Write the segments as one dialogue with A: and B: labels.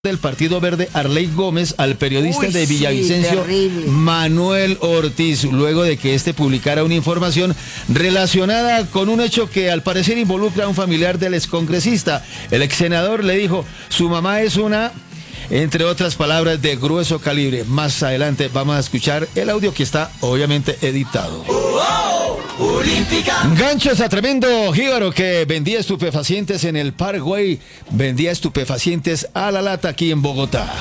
A: del Partido Verde, Arley Gómez, al periodista de Villavicencio, Manuel Ortiz, luego de que este publicara una información relacionada con un hecho que al parecer involucra a un familiar del excongresista. El exsenador le dijo, su mamá es una, entre otras palabras, de grueso calibre. Más adelante vamos a escuchar el audio que está obviamente editado. Ganchos a tremendo jíbaro que vendía estupefacientes en el Parkway, vendía estupefacientes a la lata aquí en Bogotá.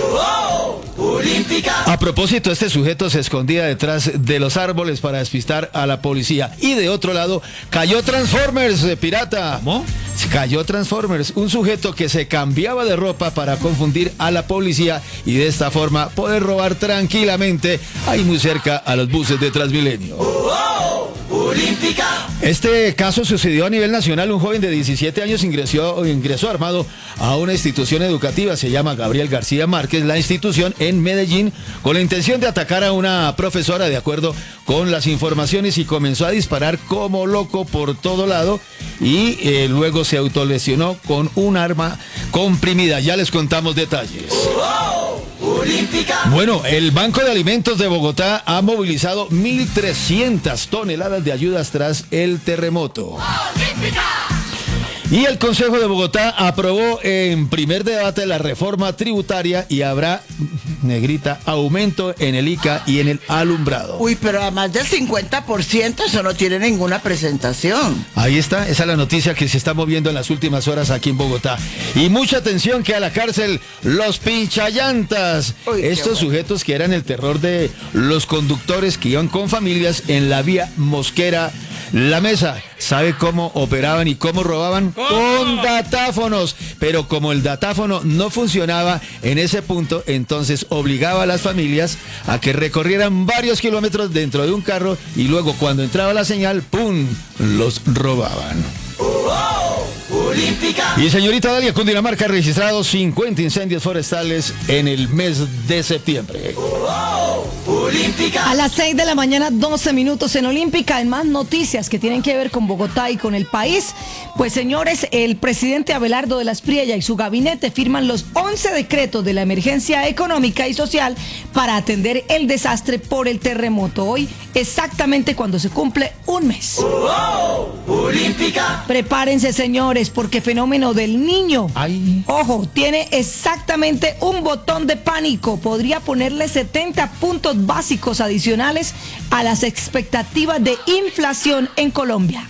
A: A propósito, este sujeto se escondía detrás de los árboles para despistar a la policía. Y de otro lado, cayó Transformers, pirata. ¿Cómo? Cayó Transformers, un sujeto que se cambiaba de ropa para confundir a la policía y de esta forma poder robar tranquilamente ahí muy cerca a los buses de Transmilenio. Este caso sucedió a nivel nacional. Un joven de 17 años ingresó armado a una institución educativa, se llama Gabriel García Márquez, la institución en Medellín, con la intención de atacar a una profesora de acuerdo con las informaciones, y comenzó a disparar como loco por todo lado y luego se autolesionó con un arma comprimida. Ya les contamos detalles. Bueno, el Banco de Alimentos de Bogotá ha movilizado 1.300 toneladas de ayudas tras el terremoto. Y el Consejo de Bogotá aprobó en primer debate la reforma tributaria y habrá, negrita, aumento en el ICA y en el alumbrado.
B: Uy, pero a más del 50% eso no tiene ninguna presentación.
A: Ahí está, esa es la noticia que se está moviendo en las últimas horas aquí en Bogotá. Y mucha atención que a la cárcel los pinchallantas. Uy, estos sujetos que eran el terror de los conductores que iban con familias en la vía Mosquera La Mesa. ¿Sabe cómo operaban y cómo robaban? Con datáfonos. Pero como el datáfono no funcionaba en ese punto, entonces obligaba a las familias a que recorrieran varios kilómetros dentro de un carro y luego cuando entraba la señal, ¡pum!, los robaban. Y señorita Dalia, Cundinamarca ha registrado 50 incendios forestales en el mes de septiembre.
C: A las 6 de la mañana, 12 minutos en Olímpica. En más noticias que tienen que ver con Bogotá y con el país, pues señores, el presidente Abelardo de la Espriella y su gabinete firman los 11 decretos de la emergencia económica y social para atender el desastre por el terremoto. Hoy, exactamente cuando se cumple un mes. Prepárense, señores, porque fenómeno del niño, ojo, tiene exactamente un botón de pánico. Podría ponerle 70 puntos básicos adicionales a las expectativas de inflación en Colombia.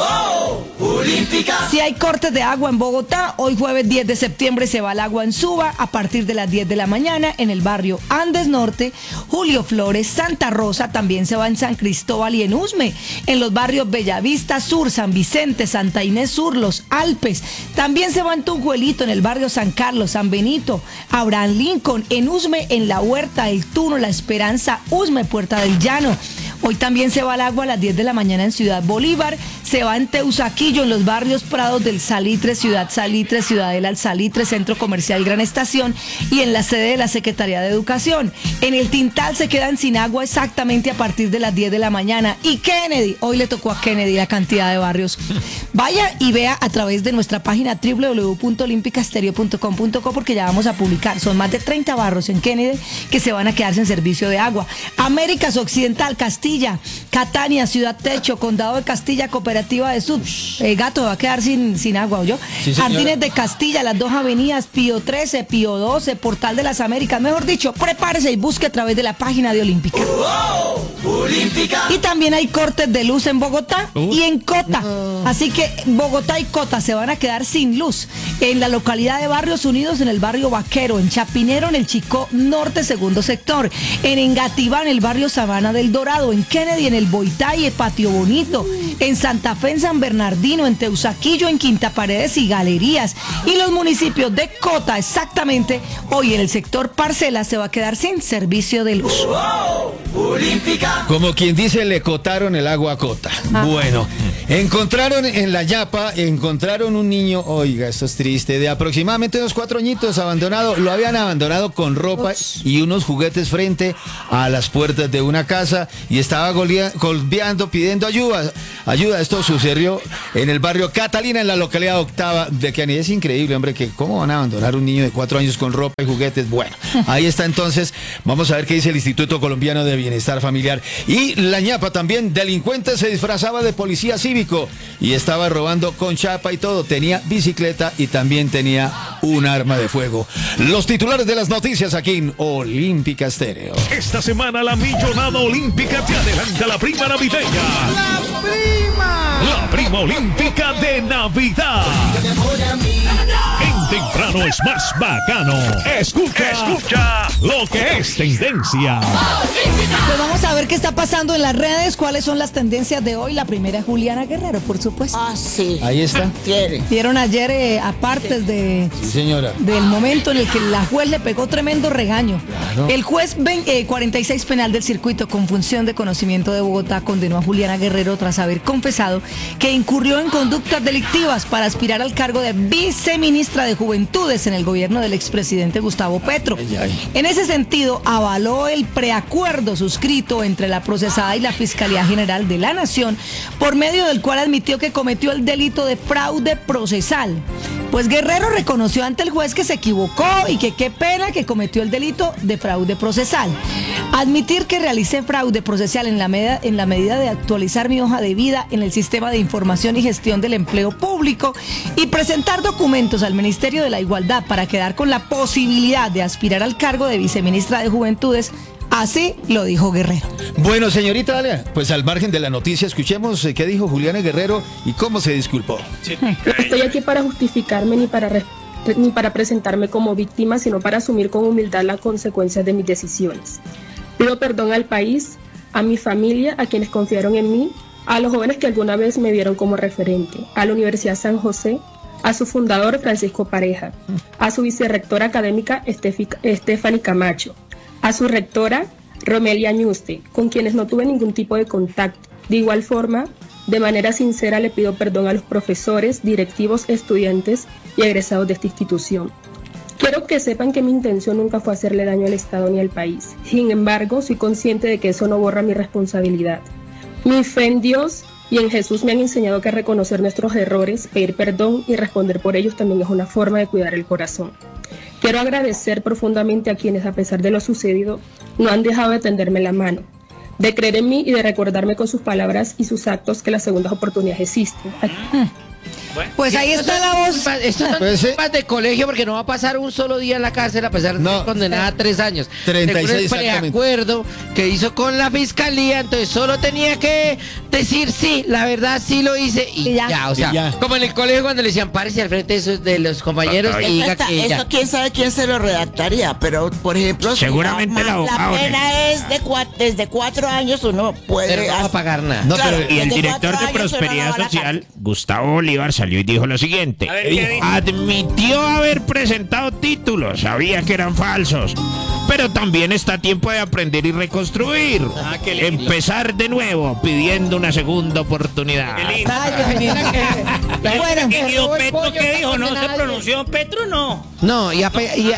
C: Si hay cortes de agua en Bogotá, hoy jueves 10 de septiembre se va el agua en Suba a partir de las 10 de la mañana en el barrio Andes Norte, Julio Flores, Santa Rosa. También se va en San Cristóbal y en Usme, en los barrios Bellavista Sur, San Vicente, Santa Inés Sur, Los Alpes. También se va en Tunjuelito, en el barrio San Carlos, San Benito, Abraham Lincoln, en Usme, en la Huerta, El Tuno, La Esperanza, Usme, Puerta del Llano. Hoy también se va el agua a las 10 de la mañana en Ciudad Bolívar, se va en Teusaquillo, en los barrios Prados del Salitre, Ciudadela al Salitre, Centro Comercial Gran Estación y en la sede de la Secretaría de Educación. En el Tintal se quedan sin agua exactamente a partir de las 10 de la mañana. Y Kennedy, hoy le tocó a Kennedy la cantidad de barrios. Vaya y vea a través de nuestra página www.olimpicastereo.com.co porque ya vamos a publicar. Son más de 30 barrios en Kennedy que se van a quedar sin servicio de agua. Américas Occidental, Castilla, Catania, Ciudad Techo, Condado de Castilla, Cooperativa de Sud. Gato va a quedar sin agua, ¿oyó? Sí, Jardines de Castilla, las dos avenidas, Pío 13, Pío 12, Portal de las Américas. Mejor dicho, prepárese y busque a través de la página de Olímpica. Y también hay cortes de luz en Bogotá y en Cota. Así que Bogotá y Cota se van a quedar sin luz. En la localidad de Barrios Unidos, en el barrio Vaquero, en Chapinero, en el Chicó Norte, segundo sector. En Engativá, en el barrio Sabana del Dorado. En Kennedy, en el Boitá y el Patio Bonito. En Santa Fe, en San Bernardino, en Teusaquillo, en Quinta Paredes y Galerías. Y los municipios de Cota, exactamente, hoy en el sector Parcelas se va a quedar sin servicio de luz.
A: Como quien dice, le cotaron el agua a Cota. Bueno. Encontraron en La Yapa, un niño, oiga, esto es triste, de aproximadamente unos 4 añitos abandonado. Lo habían abandonado con ropa y unos juguetes frente a las puertas de una casa y estaba golpeando, pidiendo ayuda. Esto sucedió en el barrio Catalina, en la localidad octava de Kennedy. Es increíble, hombre, que cómo van a abandonar un niño de 4 años con ropa y juguetes. Bueno, ahí está entonces. Vamos a ver qué dice el Instituto Colombiano de Bienestar Familiar. Y La Ñapa también, delincuente se disfrazaba de policía cívico y estaba robando con chapa y todo. Tenía bicicleta y también tenía un arma de fuego. Los titulares de las noticias aquí en Olímpica Estéreo.
D: Esta semana la millonada olímpica te adelanta la prima navideña.
B: ¡La prima!
D: La prima olímpica de Navidad. En temprano es más bacano. Escucha lo que es tendencia.
C: Pues vamos a ver qué está pasando en las redes, cuáles son las tendencias de hoy. La primera es Juliana Guerrero, por supuesto.
B: Ah, sí.
A: Ahí está.
B: Quiere.
C: Vieron ayer apartes
A: Sí, señora.
C: del momento en el que la juez le pegó tremendo regaño.
A: Claro.
C: El juez 46 penal del circuito con función de conocimiento de Bogotá condenó a Juliana Guerrero tras haber confesado que incurrió en conductas delictivas para aspirar al cargo de viceministra de Juventudes en el gobierno del expresidente Gustavo Petro. En ese sentido, avaló el preacuerdo suscrito entre la procesada y la Fiscalía General de la Nación, por medio del cual admitió que cometió el delito de fraude procesal. Pues Guerrero reconoció ante el juez que se equivocó y que qué pena que cometió el delito de fraude procesal. Admitir que realicé fraude procesal en la medida de actualizar mi hoja de vida en el sistema de información y gestión del empleo público y presentar documentos al Ministerio de la Igualdad para quedar con la posibilidad de aspirar al cargo de viceministra de Juventudes. Así lo dijo Guerrero.
A: Bueno, señorita Dalia, pues al margen de la noticia, escuchemos qué dijo Juliana Guerrero y cómo se disculpó.
E: No estoy aquí para justificarme ni para presentarme como víctima, sino para asumir con humildad las consecuencias de mis decisiones. Pido perdón al país, a mi familia, a quienes confiaron en mí, a los jóvenes que alguna vez me vieron como referente, a la Universidad San José, a su fundador Francisco Pareja, a su vicerrectora académica Stephanie Camacho, a su rectora Romelia Ñuste, con quienes no tuve ningún tipo de contacto. De igual forma, de manera sincera le pido perdón a los profesores, directivos, estudiantes y egresados de esta institución. Quiero que sepan que mi intención nunca fue hacerle daño al Estado ni al país. Sin embargo, soy consciente de que eso no borra mi responsabilidad. Mi fe en Dios y en Jesús me han enseñado que reconocer nuestros errores, pedir perdón y responder por ellos también es una forma de cuidar el corazón. Quiero agradecer profundamente a quienes, a pesar de lo sucedido, no han dejado de tenderme la mano, de creer en mí y de recordarme con sus palabras y sus actos que las segundas oportunidades existen.
C: Pues ahí está la voz.
F: Estos son
A: Pues,
F: culpas de colegio porque no va a pasar un solo día en la cárcel a pesar de
A: No.
F: ser condenada a 3 años.
A: 36
F: Según el
A: exactamente.
F: preacuerdo que hizo con la fiscalía, entonces solo tenía que decir sí, la verdad sí lo hice y
C: Y ya.
F: ya. O sea,
A: Y ya.
F: como en el colegio cuando le decían párese al frente de, de los compañeros y diga que ya.
B: Esto quién sabe quién se lo redactaría, pero por ejemplo,
D: Seguramente el
B: la
D: abogado,
B: pena es desde 4 años uno puede.
F: Pero no va a pagar nada.
A: No,
B: Claro,
A: pero
G: Y el
B: desde
G: director
B: 4
G: de
B: años uno
G: Prosperidad
B: no va a la
G: Social, Gustavo Bolívar, salió y dijo lo siguiente. Admitió haber presentado títulos, sabía que eran falsos, pero también está a tiempo de aprender y reconstruir. Empezar de nuevo, pidiendo una segunda oportunidad.
C: Ay, Dios mío. Bueno,
H: Petro, ¿qué dijo? ¿No se pronunció Petro? No.
F: No, y a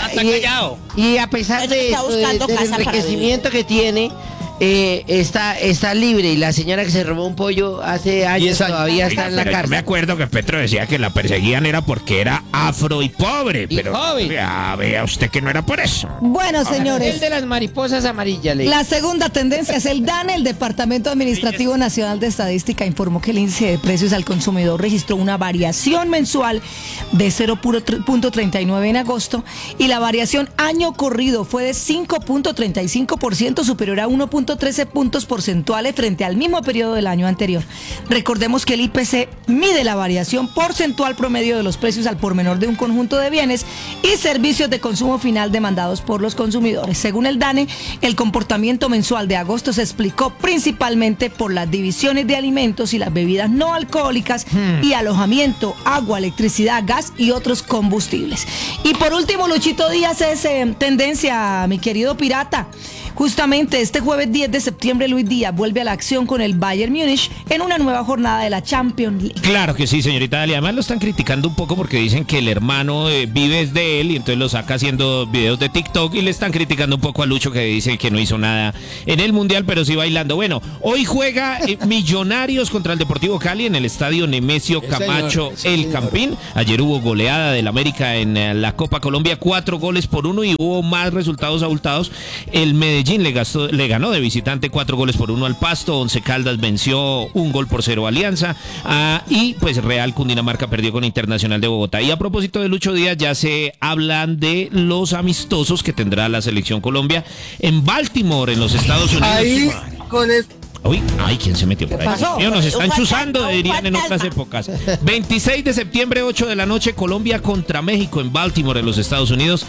F: pesar
B: Él
F: de
B: está
F: eso,
B: buscando
F: del
B: casa para
F: enriquecimiento que tiene, está libre y la señora que se robó un pollo hace años
A: 10 años.
F: todavía está
G: Oiga,
F: en la
G: pero yo me
F: cárcel.
G: acuerdo que Petro decía que la perseguían era porque era afro y pobre,
F: Y
G: pero
F: joven.
G: ya vea usted que no era por eso.
C: bueno,
F: El
C: señores.
F: de las mariposas amarillas, le
C: La segunda tendencia es el DANE. El Departamento Administrativo Nacional de Estadística informó que el índice de precios al consumidor registró una variación mensual de 0.39 en agosto y la variación año corrido fue de 5.35%, superior a 1.13 puntos porcentuales frente al mismo periodo del año anterior. Recordemos que el IPC mide la variación porcentual promedio de los precios al por menor de un conjunto de bienes y servicios de consumo final demandados por los consumidores. Según el DANE, el comportamiento mensual de agosto se explicó principalmente por las divisiones de alimentos y las bebidas no alcohólicas y alojamiento, agua, electricidad, gas y otros combustibles. Y por último, Luchito Díaz es tendencia, mi querido pirata. Justamente este jueves 10 de septiembre, Luis Díaz vuelve a la acción con el Bayern Múnich en una nueva jornada de la Champions League.
G: Claro que sí, señorita Dalia. Además lo están criticando un poco porque dicen que el hermano vive es de él y entonces lo saca haciendo videos de TikTok, y le están criticando un poco a Lucho, que dice que no hizo nada en el Mundial, pero sí bailando. Bueno, hoy juega Millonarios contra el Deportivo Cali en el estadio Nemesio Camacho, El Campín. Ayer hubo goleada del América en la Copa Colombia, 4-1, y hubo más resultados abultados. El Medellín le ganó de visitante 4-1 al Pasto. Once Caldas venció 1-0 a Alianza. Y pues Real Cundinamarca perdió con Internacional de Bogotá. Y a propósito de Lucho Díaz, ya se hablan de los amistosos que tendrá la selección Colombia en Baltimore, en los Estados Unidos.
I: Ahí con el...
G: Uy, ay, ¿quién se metió por ahí?
C: pasó?
G: Nos están chuzando, dirían en otras épocas. 26 de septiembre, 8 de la noche, Colombia contra México en Baltimore, en los Estados Unidos.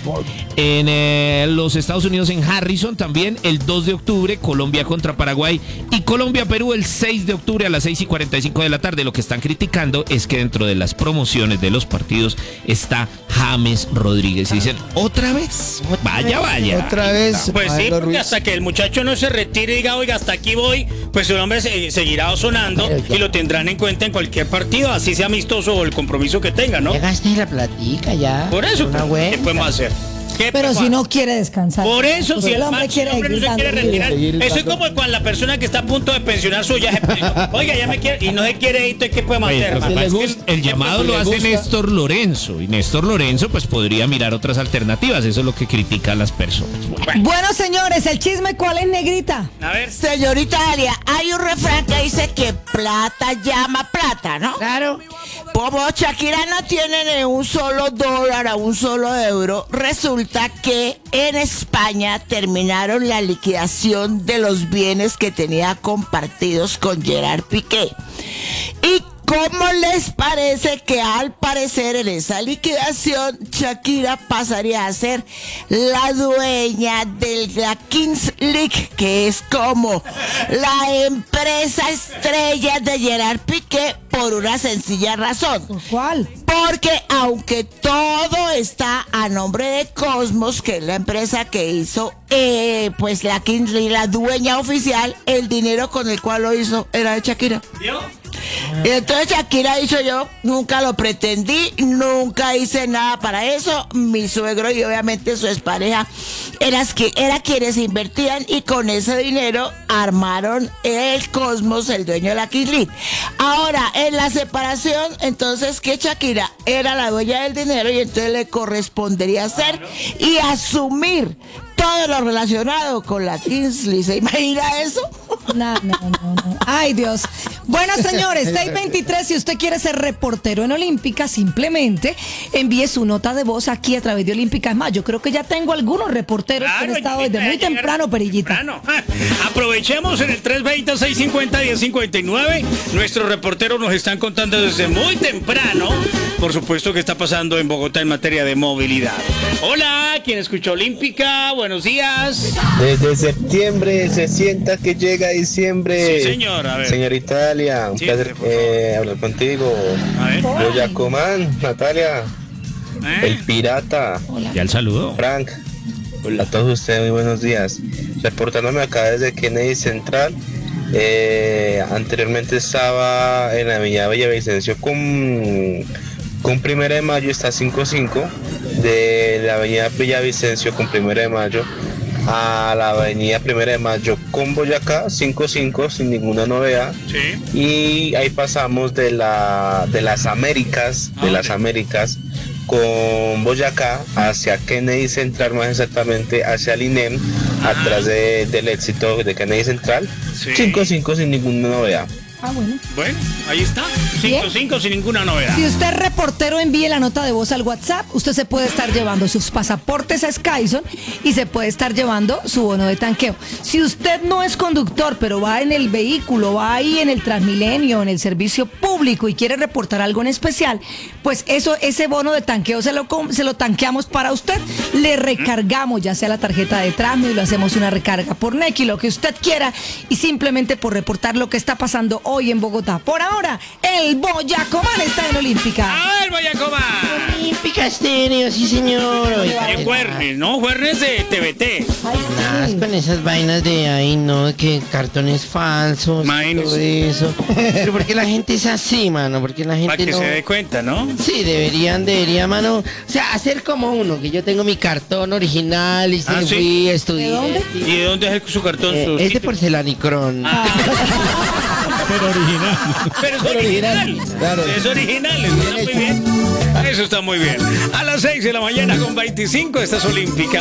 G: En los Estados Unidos, en Harrison, también el 2 de octubre, Colombia contra Paraguay. Y Colombia-Perú el 6 de octubre a las 6:45 de la tarde. Lo que están criticando es que dentro de las promociones de los partidos está James Rodríguez. Y dicen, ¿otra vez? Vaya.
I: Otra vez.
H: Pues sí, porque
I: Ruiz.
H: hasta que el muchacho no se retire y diga, oiga, hasta aquí voy, pues su nombre seguirá sonando y lo tendrán en cuenta en cualquier partido, así sea amistoso o el compromiso que tenga, ¿no?
F: Ya gasté la platica, ya.
H: Por eso,
F: Una
H: pues,
F: buena.
H: ¿qué podemos hacer?
C: Pero si no quiere descansar.
H: Por eso,
C: Pues
H: si el
C: hombre quiere
H: hombre no se
C: seguir
H: quiere
C: dando
H: retirar,
I: vida.
H: eso es como cuando la persona que está a punto de pensionar su ya se oiga, ya me quiere, y no se quiere ir, entonces, ¿qué podemos
G: Oye,
H: hacer,
G: lo que
H: hermano?
G: pasa es que el llamado lo hace Néstor Lorenzo, y Néstor Lorenzo pues podría mirar otras alternativas. Eso es lo que critican las personas.
C: Bueno, señores, el chisme, ¿cuál es, negrita?
H: A ver,
B: Señorita Dalia, hay un refrán que dice que plata llama plata, ¿no?
F: Claro.
B: Como Shakira no tiene ni un solo dólar o un solo euro, resulta que en España terminaron la liquidación de los bienes que tenía compartidos con Gerard Piqué. ¿Y cómo les parece que al parecer en esa liquidación Shakira pasaría a ser la dueña de la Kings League, que es como la empresa estrella de Gerard Piqué, por una sencilla razón?
C: ¿Cuál?
B: Porque aunque todo está a nombre de Cosmos, que es la empresa que hizo pues la Kings League, la dueña oficial, el dinero con el cual lo hizo era de Shakira.
H: ¿yo?
B: Y entonces Shakira ha dicho, yo nunca lo pretendí, nunca hice nada para eso. Mi suegro y obviamente su expareja era quienes invertían, y con ese dinero armaron el Cosmos, el dueño de la Kings League. Ahora, en la separación, entonces que Shakira era la dueña del dinero, y entonces le correspondería hacer y asumir todo lo relacionado con la Kings League. ¿Se imagina eso?
C: No. Ay, Dios. Bueno, señores, 623, si usted quiere ser reportero en Olímpica, simplemente envíe su nota de voz aquí a través de Olímpica. Es más, yo creo que ya tengo algunos reporteros que han estado desde muy temprano, Perillita.
H: Temprano. Aprovechemos en el 320-650-1059. Nuestros reporteros nos están contando desde muy temprano, por supuesto, qué está pasando en Bogotá en materia de movilidad. Hola, ¿quién escuchó Olímpica? Buenos días.
I: Desde septiembre se sienta que llega diciembre.
H: Sí, señor, a ver.
I: Señorita Dalia, un
H: Sí,
I: placer
H: por favor.
I: hablar contigo.
H: A ver.
I: Boyacomán, Natalia, el pirata,
G: Ya el saludo.
I: Frank. A todos ustedes, muy buenos días. Reportándome acá desde Kennedy Central. Anteriormente estaba en la avenida Villavicencio con 1 de mayo, está 5-5, de la avenida Villavicencio con 1 de mayo a la avenida 1 de mayo con Boyacá, 5-5, sin ninguna novedad.
H: Sí.
I: Y ahí pasamos de las Américas, con Boyacá hacia Kennedy Central, más exactamente hacia el INEM, atrás del éxito de Kennedy Central,
H: Sí.
I: 5-5 sin ninguna novedad.
C: Ah, bueno.
H: Bueno, ahí está. 5-5 sin ninguna novedad.
C: Si usted es reportero, envíe la nota de voz al WhatsApp. Usted se puede estar llevando sus pasaportes a Skyson y se puede estar llevando su bono de tanqueo. Si usted no es conductor, pero va en el vehículo, va ahí en el Transmilenio, en el servicio público y quiere reportar algo en especial, pues ese bono de tanqueo se lo tanqueamos para usted. Le recargamos ya sea la tarjeta de Transmi, lo hacemos una recarga por Nequi, lo que usted quiera, y simplemente por reportar lo que está pasando hoy en Bogotá. Por ahora, el Boyacomán está en Olímpica.
H: ver, Boyacoma.
F: Olímpica Estéreo, sí señor.
H: En Juernes, ¿no? Juernes de TVT.
F: Nada, con esas vainas de ahí, ¿no? Que cartones falsos, todo eso. Pero porque la gente es así, mano, porque la gente
H: Para que
F: no...
H: se dé cuenta, ¿no?
F: Sí, debería, mano. O sea, hacer como uno, que yo tengo mi cartón original y
H: ¿Ah, sí?
F: fui, estudié.
C: ¿De dónde?
H: ¿Y de dónde es su cartón?
F: Es de porcelanicrón.
D: Pero original.
H: Pero es original.
A: Claro.
H: Es original. Eso está muy bien. Eso está muy bien. A las 6 de la mañana con 25, esta es Olímpica.